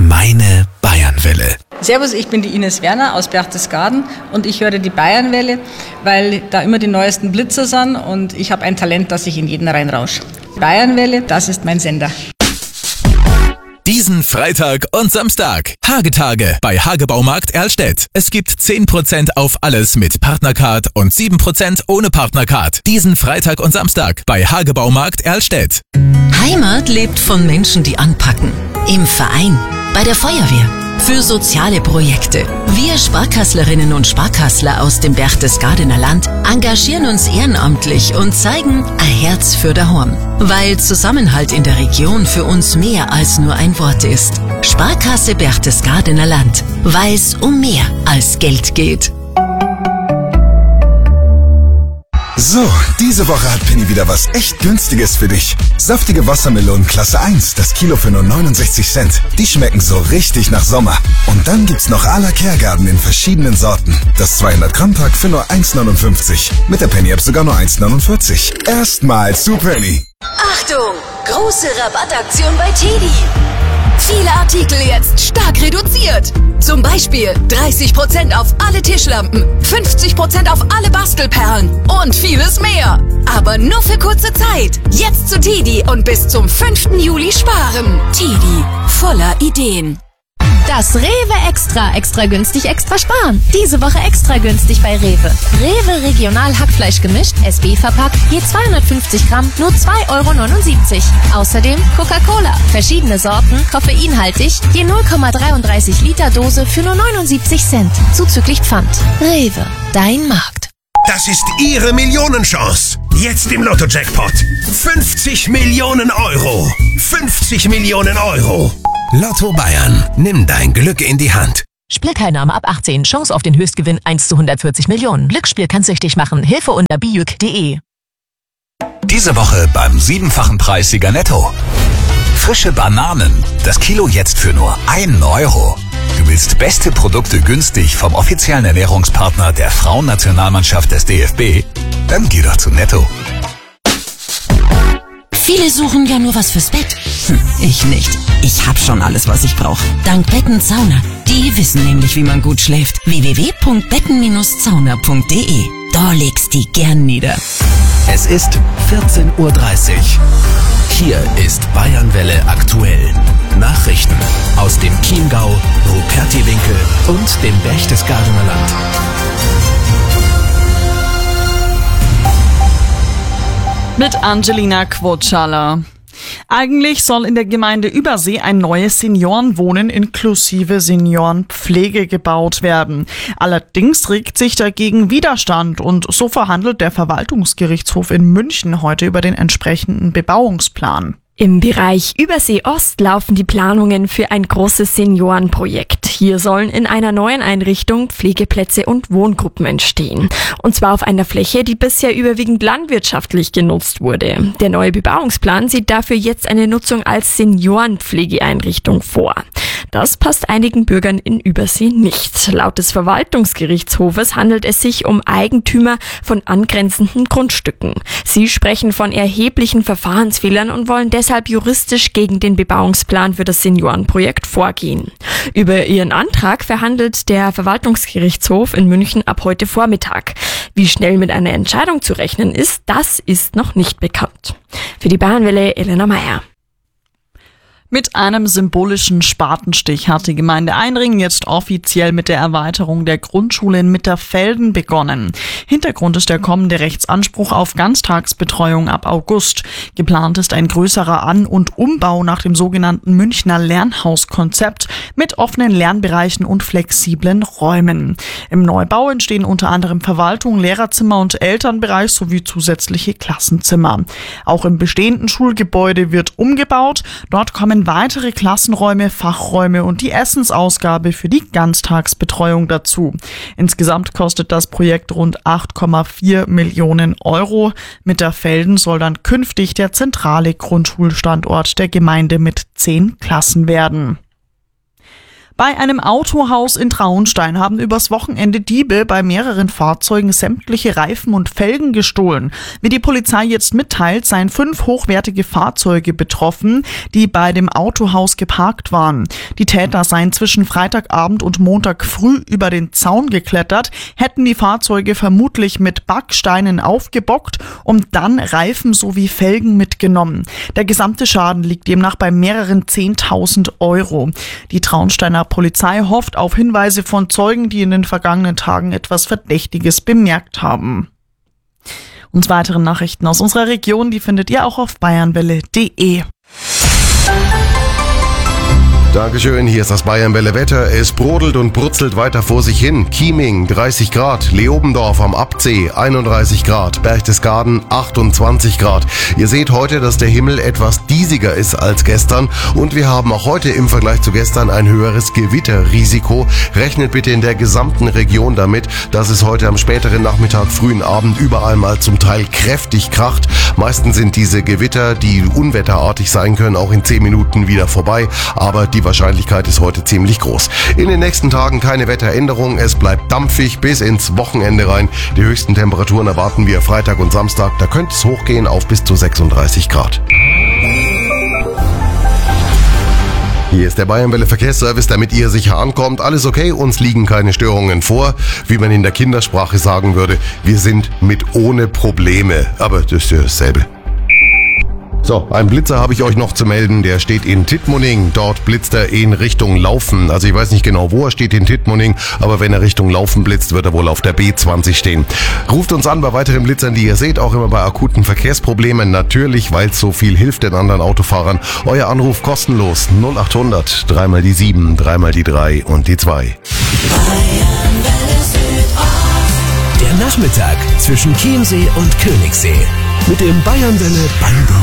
Meine Bayernwelle. Servus, ich bin die Ines Werner aus Berchtesgaden und ich höre die Bayernwelle, weil da immer die neuesten Blitzer sind und ich habe ein Talent, dass ich in jeden reinrausche. Bayernwelle, das ist mein Sender. Diesen Freitag und Samstag. Hagetage bei Hagebaumarkt Erlstedt. Es gibt 10% auf alles mit Partnercard und 7% ohne Partnercard. Diesen Freitag und Samstag bei Hagebaumarkt Erlstedt. Heimat lebt von Menschen, die anpacken. Im Verein, bei der Feuerwehr, für soziale Projekte. Wir Sparkasslerinnen und Sparkassler aus dem Berchtesgadener Land engagieren uns ehrenamtlich und zeigen ein Herz für daheim. Weil Zusammenhalt in der Region für uns mehr als nur ein Wort ist. Sparkasse Berchtesgadener Land, weil es um mehr als Geld geht. So, diese Woche hat Penny wieder was echt Günstiges für dich. Saftige Wassermelonen Klasse 1, das Kilo für nur 69 Cent. Die schmecken so richtig nach Sommer. Und dann gibt's noch à la Kehrgarten in verschiedenen Sorten. Das 200 Gramm Pack für nur 1,59. Mit der Penny App sogar nur 1,49. Erstmal zu Penny. Achtung! Große Rabattaktion bei TEDi. Viele Artikel jetzt stark reduziert. Zum Beispiel 30% auf alle Tischlampen, 50% auf alle Bastelperlen und vieles mehr. Aber nur für kurze Zeit. Jetzt zu TEDi und bis zum 5. Juli sparen. TEDi, voller Ideen. Das Rewe Extra günstig, extra sparen. Diese Woche extra günstig bei Rewe. Rewe Regional Hackfleisch gemischt, SB verpackt, je 250 Gramm, nur 2,79 €. Außerdem Coca-Cola, verschiedene Sorten, koffeinhaltig, je 0,33 Liter Dose für nur 79 Cent, zuzüglich Pfand. Rewe, dein Markt. Das ist Ihre Millionenchance. Jetzt im Lotto-Jackpot. 50 Millionen Euro. 50 Millionen Euro. Lotto Bayern. Nimm dein Glück in die Hand. Spielteilnahme ab 18. Chance auf den Höchstgewinn 1 zu 140 Millionen. Glücksspiel kann süchtig machen. Hilfe unter bijuk.de. Diese Woche beim 7-fachen Preissieger Netto. Frische Bananen. Das Kilo jetzt für nur 1 €. Du willst beste Produkte günstig vom offiziellen Ernährungspartner der Frauennationalmannschaft des DFB? Dann geh doch zu Netto. Viele suchen ja nur was fürs Bett. Ich nicht. Ich hab schon alles, was ich brauche. Dank Betten Sauna. Die wissen nämlich, wie man gut schläft. www.betten-zauner.de. Da legst die gern nieder. Es ist 14:30 Uhr. Hier ist Bayernwelle aktuell. Nachrichten aus dem Chiemgau, Rupertiwinkel und dem Berchtesgadener Land. Mit Angelina Quotschala. Eigentlich soll in der Gemeinde Übersee ein neues Seniorenwohnen inklusive Seniorenpflege gebaut werden. Allerdings regt sich dagegen Widerstand und so verhandelt der Verwaltungsgerichtshof in München heute über den entsprechenden Bebauungsplan. Im Bereich Übersee Ost laufen die Planungen für ein großes Seniorenprojekt. Hier sollen in einer neuen Einrichtung Pflegeplätze und Wohngruppen entstehen. Und zwar auf einer Fläche, die bisher überwiegend landwirtschaftlich genutzt wurde. Der neue Bebauungsplan sieht dafür jetzt eine Nutzung als Seniorenpflegeeinrichtung vor. Das passt einigen Bürgern in Übersee nicht. Laut des Verwaltungsgerichtshofes handelt es sich um Eigentümer von angrenzenden Grundstücken. Sie sprechen von erheblichen Verfahrensfehlern und wollen deshalb juristisch gegen den Bebauungsplan für das Seniorenprojekt vorgehen. Über ihren Antrag verhandelt der Verwaltungsgerichtshof in München ab heute Vormittag. Wie schnell mit einer Entscheidung zu rechnen ist, das ist noch nicht bekannt. Für die Bayernwelle Elena Meyer. Mit einem symbolischen Spatenstich hat die Gemeinde Einringen jetzt offiziell mit der Erweiterung der Grundschule in Mitterfelden begonnen. Hintergrund ist der kommende Rechtsanspruch auf Ganztagsbetreuung ab August. Geplant ist ein größerer An- und Umbau nach dem sogenannten Münchner Lernhauskonzept mit offenen Lernbereichen und flexiblen Räumen. Im Neubau entstehen unter anderem Verwaltung, Lehrerzimmer und Elternbereich sowie zusätzliche Klassenzimmer. Auch im bestehenden Schulgebäude wird umgebaut. Dort kommen weitere Klassenräume, Fachräume und die Essensausgabe für die Ganztagsbetreuung dazu. Insgesamt kostet das Projekt rund 8,4 Millionen €. Mitterfelden soll dann künftig der zentrale Grundschulstandort der Gemeinde mit 10 Klassen werden. Bei einem Autohaus in Traunstein haben übers Wochenende Diebe bei mehreren Fahrzeugen sämtliche Reifen und Felgen gestohlen. Wie die Polizei jetzt mitteilt, seien 5 hochwertige Fahrzeuge betroffen, die bei dem Autohaus geparkt waren. Die Täter seien zwischen Freitagabend und Montag früh über den Zaun geklettert, hätten die Fahrzeuge vermutlich mit Backsteinen aufgebockt und dann Reifen sowie Felgen mitgenommen. Der gesamte Schaden liegt demnach bei mehreren 10.000 Euro. Die Traunsteiner Polizei hofft auf Hinweise von Zeugen, die in den vergangenen Tagen etwas Verdächtiges bemerkt haben. Und weitere Nachrichten aus unserer Region, die findet ihr auch auf bayernwelle.de. Dankeschön, hier ist das Bayernwelle Wetter. Es brodelt und brutzelt weiter vor sich hin. Chieming 30 Grad, Leobendorf am Abzee 31 Grad, Berchtesgaden 28 Grad. Ihr seht heute, dass der Himmel etwas diesiger ist als gestern und wir haben auch heute im Vergleich zu gestern ein höheres Gewitterrisiko. Rechnet bitte in der gesamten Region damit, dass es heute am späteren Nachmittag, frühen Abend überall mal zum Teil kräftig kracht. Meistens sind diese Gewitter, die unwetterartig sein können, auch in 10 Minuten wieder vorbei, aber die Wahrscheinlichkeit ist heute ziemlich groß. In den nächsten Tagen keine Wetteränderung. Es bleibt dampfig bis ins Wochenende rein. Die höchsten Temperaturen erwarten wir Freitag und Samstag. Da könnte es hochgehen auf bis zu 36 Grad. Hier ist der Bayernwelle Verkehrsservice, damit ihr sicher ankommt. Alles okay, uns liegen keine Störungen vor. Wie man in der Kindersprache sagen würde, wir sind mit ohne Probleme. Aber das ist ja dasselbe. So, einen Blitzer habe ich euch noch zu melden, der steht in Tittmoning. Dort blitzt er in Richtung Laufen. Also ich weiß nicht genau, wo er steht in Tittmoning, aber wenn er Richtung Laufen blitzt, wird er wohl auf der B20 stehen. Ruft uns an bei weiteren Blitzern, die ihr seht, auch immer bei akuten Verkehrsproblemen. Natürlich, weil es so viel hilft den anderen Autofahrern. Euer Anruf kostenlos 0800 3 mal die 7, 3 mal die 3 und die 2. Der Nachmittag zwischen Chiemsee und Königssee mit dem Bayernwelle Bambi.